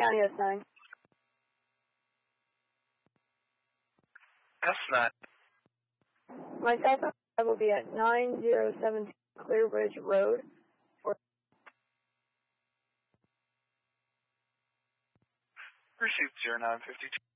County S9. S9. My South will be at 9017 Clearbridge Road. Received 0952.